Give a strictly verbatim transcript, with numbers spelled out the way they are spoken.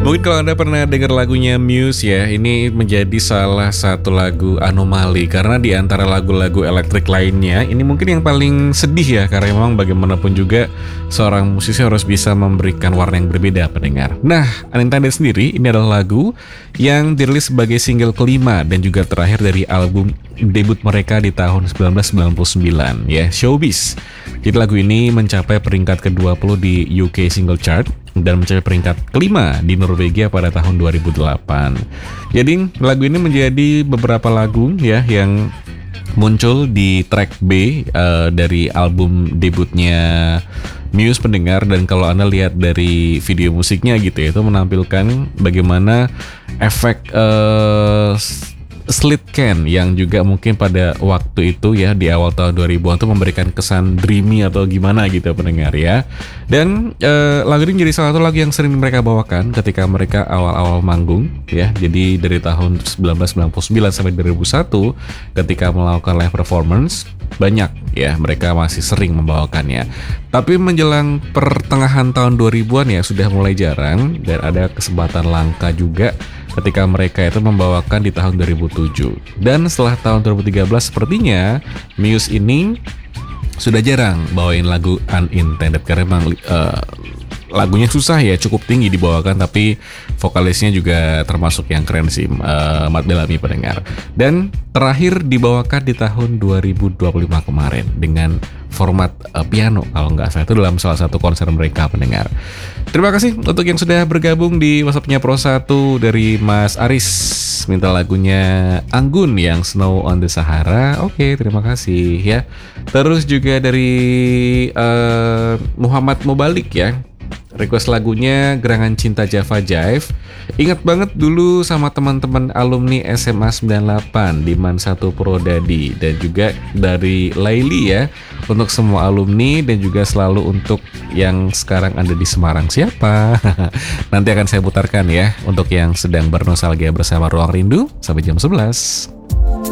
Mungkin kalau Anda pernah dengar lagunya Muse ya, ini menjadi salah satu lagu anomali karena di antara lagu-lagu elektrik lainnya, ini mungkin yang paling sedih ya, karena memang bagaimanapun juga seorang musisi harus bisa memberikan warna yang berbeda pendengar. Nah, Unintended sendiri ini adalah lagu yang dirilis sebagai single kelima dan juga terakhir dari album debut mereka di tahun seribu sembilan ratus sembilan puluh sembilan ya, Showbiz. Jadi lagu ini mencapai peringkat ke dua puluh di U K Single Chart dan mencapai peringkat kelima di Norwegia pada tahun dua ribu delapan. Jadi lagu ini menjadi beberapa lagu ya yang muncul di track B uh, dari album debutnya Muse pendengar, dan kalau Anda lihat dari video musiknya gitu ya, itu menampilkan bagaimana efek uh, slit can yang juga mungkin pada waktu itu ya di awal tahun dua ribuan itu memberikan kesan dreamy atau gimana gitu pendengar ya. Dan eh, lagu ini menjadi salah satu lagu yang sering mereka bawakan ketika mereka awal-awal manggung ya. Jadi dari tahun seribu sembilan ratus sembilan puluh sembilan sampai dua ribu satu ketika melakukan live performance banyak ya, mereka masih sering membawakannya. Tapi menjelang pertengahan tahun dua ribuan ya sudah mulai jarang, dan ada kesempatan langka juga ketika mereka itu membawakan di tahun dua ribu tujuh. Dan setelah tahun dua ribu tiga belas sepertinya Muse ini sudah jarang bawain lagu Unintended karena memang uh, lagunya susah ya, cukup tinggi dibawakan, tapi vokalisnya juga termasuk yang keren sih, uh, Matt Bellamy pendengar. Dan terakhir dibawakan di tahun dua ribu dua puluh lima kemarin dengan format uh, piano kalau nggak salah, itu dalam salah satu konser mereka pendengar. Terima kasih untuk yang sudah bergabung di WhatsApp-nya Pro satu dari Mas Aris, minta lagunya Anggun yang Snow on the Sahara. Oke, terima kasih ya. Terus juga dari uh, Muhammad Mubalik ya, request lagunya Gerangan Cinta Java Jive. Ingat banget dulu sama teman-teman alumni S M A sembilan puluh delapan di Man satu Prodadi, dan juga dari Laili ya untuk semua alumni, dan juga selalu untuk yang sekarang ada di Semarang. Siapa? Nanti akan saya putarkan ya untuk yang sedang bernostalgia bersama Ruang Rindu sampai jam sebelas.